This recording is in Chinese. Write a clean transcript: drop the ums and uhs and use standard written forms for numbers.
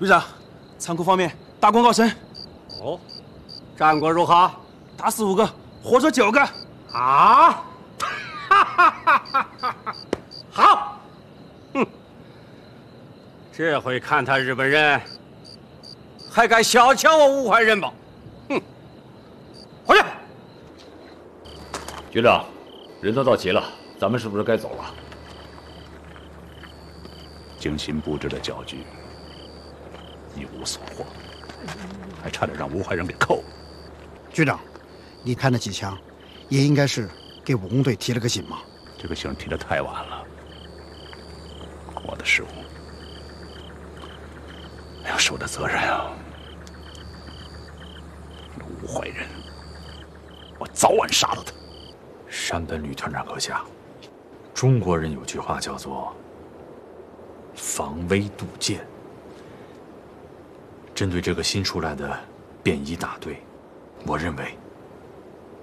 旅长，仓库方面大功告成。 哦，战果如何？ 打死5个，活捉9个。 啊！哈哈哈哈哈！好，哼，这回看他日本人还敢小瞧我吴怀仁吗？哼，回去。 局长，人都到齐了，咱们是不是该走了？ 精心布置的搅局，一无所获，还差点让吴怀仁给扣了。 局长，你开那几枪，也应该是给武工队提了个醒嘛。 这个醒提得太晚了，我的失误，要是我的责任啊！吴怀仁，我早晚杀了他。 山本吕团长阁下，中国人有句话叫做“防微杜渐”。针对这个新出来的便衣大队，我认为